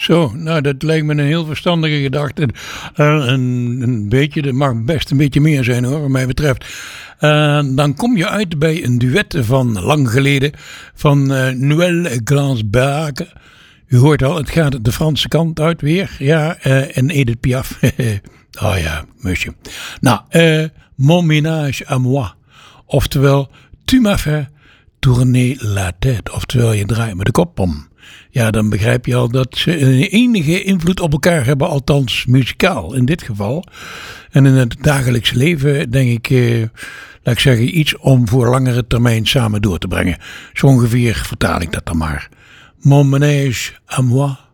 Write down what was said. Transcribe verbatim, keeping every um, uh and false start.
Zo, nou dat lijkt me een heel verstandige gedachte. Uh, een, een beetje, dat mag best een beetje meer zijn hoor, wat mij betreft. Uh, dan kom je uit bij een duet van lang geleden van uh, Noël Gainsbourg. U hoort al, het gaat de Franse kant uit weer. Ja, uh, en Edith Piaf. Oh ja, musje. Nou, uh, Mon ménage à moi. Oftewel, tu m'as fait tourner la tête. Oftewel, je draait me de kop om. Ja, dan begrijp je al dat ze een enige invloed op elkaar hebben, althans muzikaal in dit geval. En in het dagelijkse leven denk ik, eh, laat ik zeggen, iets om voor langere termijn samen door te brengen. Zo ongeveer vertaal ik dat dan maar. Mon ménage à moi.